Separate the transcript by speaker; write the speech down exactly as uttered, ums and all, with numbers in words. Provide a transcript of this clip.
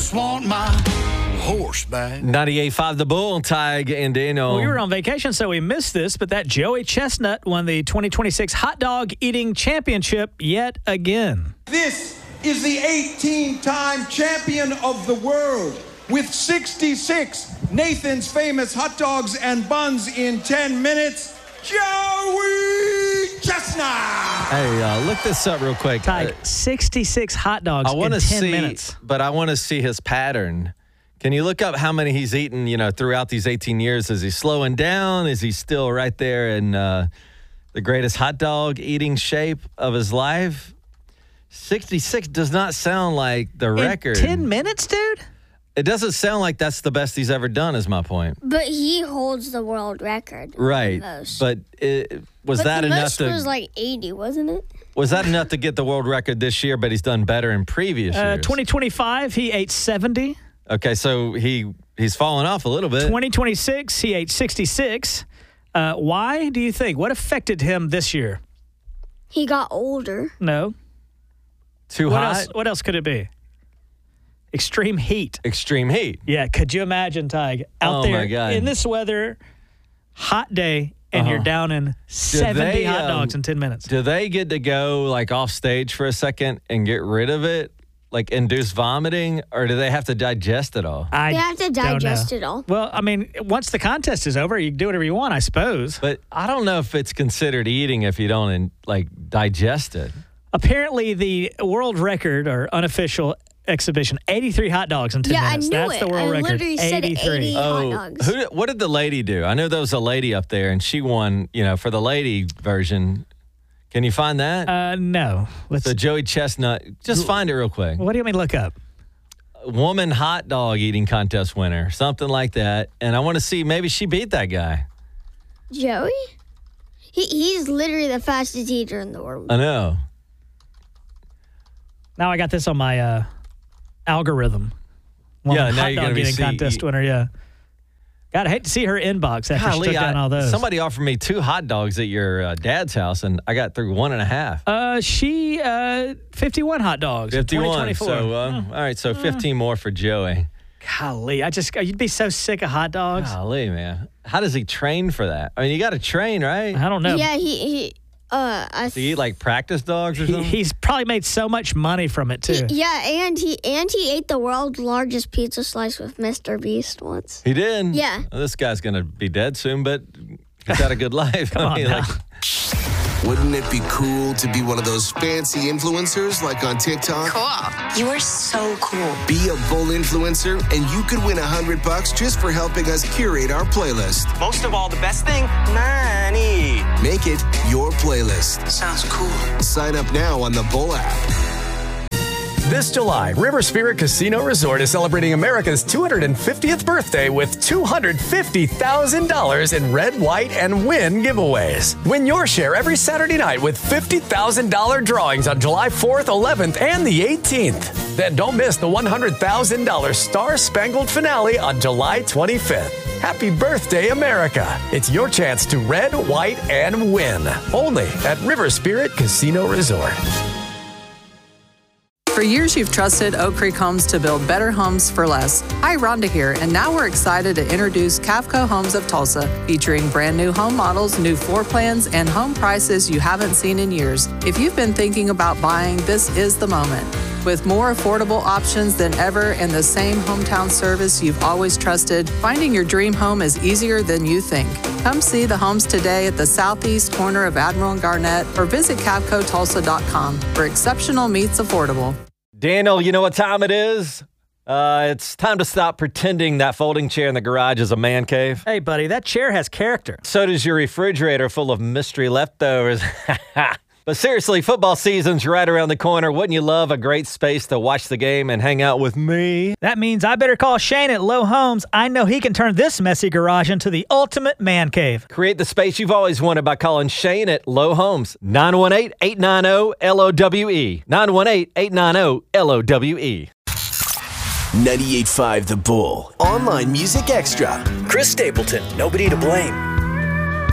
Speaker 1: just want my horse back.
Speaker 2: ninety-eight point five The Bull, Tig and Daniel.
Speaker 3: Well, we were on vacation, so we missed this, but that Joey Chestnut won the twenty twenty-six Hot Dog Eating Championship yet again.
Speaker 4: This is the eighteen-time champion of the world with sixty-six Nathan's Famous hot dogs and buns in ten minutes, Joey Chestnut.
Speaker 2: Hey, uh, look this up real quick.
Speaker 3: Tig,
Speaker 2: Uh,
Speaker 3: sixty-six hot dogs
Speaker 2: I
Speaker 3: in
Speaker 2: want to
Speaker 3: ten
Speaker 2: see,
Speaker 3: minutes.
Speaker 2: but I want to see his pattern. Can you look up how many he's eaten, you know, throughout these eighteen years? Is he slowing down? Is he still right there in uh, the greatest hot dog eating shape of his life? sixty-six does not sound like the record.
Speaker 3: In ten minutes, dude?
Speaker 2: It doesn't sound like that's the best he's ever done, is my point.
Speaker 5: But he holds the world record.
Speaker 2: Right.
Speaker 5: Most.
Speaker 2: But it, was
Speaker 5: but
Speaker 2: that
Speaker 5: the
Speaker 2: enough
Speaker 5: most
Speaker 2: to
Speaker 5: was like eighty, wasn't it?
Speaker 2: was that enough to get the world record this year, but he's done better in previous
Speaker 3: Uh,
Speaker 2: years?
Speaker 3: twenty twenty-five, he ate seventy.
Speaker 2: Okay, so he he's fallen off a little bit.
Speaker 3: twenty twenty-six, he ate sixty-six. Uh, why do you think? What affected him this year?
Speaker 5: He got older.
Speaker 3: No.
Speaker 2: Too
Speaker 3: What
Speaker 2: hot?
Speaker 3: else, what else could it be? Extreme heat.
Speaker 2: Extreme heat.
Speaker 3: Yeah, could you imagine, Tig, out
Speaker 2: Oh,
Speaker 3: there
Speaker 2: my God.
Speaker 3: in this weather, hot day, and
Speaker 2: Uh-huh.
Speaker 3: you're down in seventy
Speaker 2: they,
Speaker 3: hot dogs
Speaker 2: um,
Speaker 3: in ten minutes?
Speaker 2: Do they get to go like off stage for a second and get rid of it, like induce vomiting, or do they have to digest it all?
Speaker 3: I
Speaker 5: They have to
Speaker 3: don't know.
Speaker 5: digest it all.
Speaker 3: Well, I mean, once the contest is over, you can do whatever you want, I suppose.
Speaker 2: But I don't know if it's considered eating if you don't in, like digest it.
Speaker 3: Apparently, the world record or unofficial exhibition, eighty-three hot dogs in ten
Speaker 5: Yeah, I
Speaker 3: minutes.
Speaker 5: knew
Speaker 3: That's
Speaker 5: it.
Speaker 3: the world
Speaker 5: I
Speaker 3: record.
Speaker 5: literally said eighty. Hot
Speaker 2: Oh,
Speaker 5: dogs.
Speaker 2: who? What did the lady do? I know there was a lady up there, and she won. You know, for the lady version. Can you find that?
Speaker 3: Uh, no. Let's.
Speaker 2: the Joey Chestnut. Just find it real quick.
Speaker 3: What do you mean look up?
Speaker 2: Woman hot dog eating contest winner, something like that. And I want to see maybe she beat that guy.
Speaker 5: Joey? He, he's literally the fastest eater in the world.
Speaker 2: I know.
Speaker 3: Now I got this on my uh, algorithm.
Speaker 2: Yeah,
Speaker 3: Woman
Speaker 2: now
Speaker 3: hot
Speaker 2: you're
Speaker 3: dog
Speaker 2: gonna be
Speaker 3: eating
Speaker 2: see-
Speaker 3: contest winner. Yeah. God, I hate to see her inbox after she
Speaker 2: Golly,
Speaker 3: took down
Speaker 2: I-
Speaker 3: all those.
Speaker 2: Somebody offered me two hot dogs at your uh, dad's house, and I got through one and a half.
Speaker 3: Uh, she uh, fifty-one hot dogs. in
Speaker 2: fifty-one.
Speaker 3: twenty twenty-four.
Speaker 2: So, uh, all right, so fifteen more for Joey.
Speaker 3: Golly, I just you'd be so sick of hot dogs.
Speaker 2: Golly, man. How does he train for that? I mean, you got to train, right?
Speaker 3: I don't know.
Speaker 5: Yeah, he, he uh, I
Speaker 2: Do you eat like practice dogs or
Speaker 3: He,
Speaker 2: something?
Speaker 3: he's probably made so much money from it too.
Speaker 5: yeah, and he and he ate the world's largest pizza slice with Mister Beast once.
Speaker 2: He did?
Speaker 5: Yeah.
Speaker 2: Well, this guy's going to be dead soon, but he's had a good life.
Speaker 3: Come
Speaker 2: I
Speaker 3: on
Speaker 2: mean,
Speaker 3: now.
Speaker 2: like,
Speaker 6: Wouldn't it be cool to be one of those fancy influencers like on TikTok?
Speaker 7: Cool. You are so cool.
Speaker 6: Be a Bull influencer, and you could win a hundred bucks just for helping us curate our playlist.
Speaker 8: Most of all, the best thing, money.
Speaker 6: Make it your playlist.
Speaker 8: Sounds cool.
Speaker 6: Sign up now on the Bull app.
Speaker 9: This July, River Spirit Casino Resort is celebrating America's two hundred fiftieth birthday with two hundred fifty thousand dollars in red, white, and win giveaways. Win your share every Saturday night with fifty thousand dollars drawings on July fourth, eleventh, and the eighteenth. Then don't miss the one hundred thousand dollars Star Spangled finale on July twenty-fifth. Happy birthday, America. It's your chance to red, white, and win. Only at River Spirit Casino Resort.
Speaker 10: For years, you've trusted Oak Creek Homes to build better homes for less. Hi, Rhonda here, and now we're excited to introduce Cavco Homes of Tulsa, featuring brand new home models, new floor plans, and home prices you haven't seen in years. If you've been thinking about buying, this is the moment. With more affordable options than ever and the same hometown service you've always trusted, finding your dream home is easier than you think. Come see the homes today at the southeast corner of Admiral and Garnett or visit cavco tulsa dot com, where exceptional meets affordable.
Speaker 2: Daniel, you know what time it is? Uh, it's time to stop pretending that folding chair in the garage is a man cave.
Speaker 3: Hey, buddy, that chair has character.
Speaker 2: So does your refrigerator full of mystery leftovers. But seriously, football season's right around the corner. Wouldn't you love a great space to watch the game and hang out with me?
Speaker 3: That means I better call Shane at Low Homes. I know he can turn this messy garage into the ultimate man cave.
Speaker 2: Create the space you've always wanted by calling Shane at Low Homes. nine one eight, eight nine zero, L O W E. nine one eight, eight nine zero, L O W E.
Speaker 11: ninety-eight point five The Bull. Online Music Extra.
Speaker 12: Chris Stapleton, Nobody to Blame.